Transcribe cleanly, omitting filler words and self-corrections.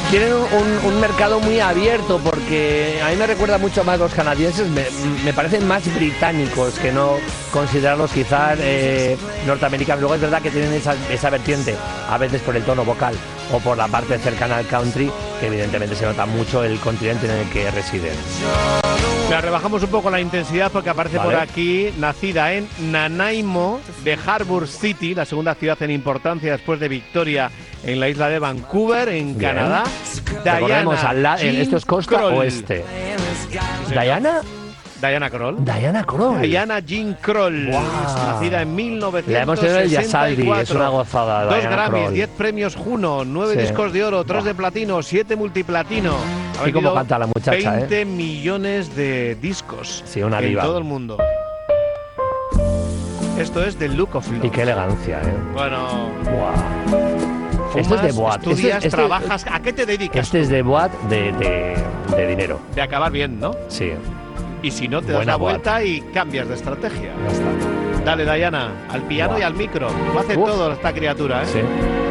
tienen un mercado muy abierto, porque a mí me recuerda mucho más los canadienses, me parecen más británicos que no considerarlos quizás norteamericanos. Luego es verdad que tienen esa vertiente, a veces por el tono vocal o por la parte cercana al country, que evidentemente se nota mucho el continente en el que residen. La rebajamos un poco la intensidad porque aparece por aquí, nacida en Nanaimo de Harbour City, la segunda ciudad en importancia después de Victoria en la isla de Vancouver, en Canadá. Diana esto es costa Kroll. oeste. Sí, Diana Kroll. Diana Kroll. Diana Jean Kroll, Wow. Nacida en 1964. La hemos tenido en el Yasaldi, es una gozada. 2 Diana Grammys, Kroll. 10 premios Juno, 9 Sí. discos de oro, 3 de platino, 7 multiplatino. Ha Y cómo vendido canta la muchacha, 20 millones de discos Sí, una en diva. todo el mundo. Esto es The Look of Love. Y qué elegancia, Bueno, Wow. Esto es de boat. estudias, trabajas. ¿A qué te dedicas? Este es de boat de dinero. De acabar bien, ¿no? Sí, Y si no, te das Buena la boat. vuelta y cambias de estrategia. ya está. Dale, Diana, al piano Buah. y al micro. Lo hace Uf. todo esta criatura, ¿eh? Sí.